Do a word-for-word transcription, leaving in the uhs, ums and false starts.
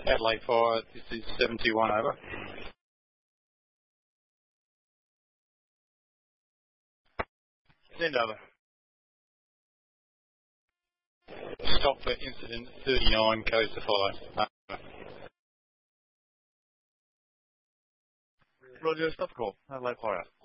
Adelaide Fire, this is seven two one over. Send over. Stop for incident thirty-nine, codes to follow. Over. Roger, stop call. Adelaide Fire.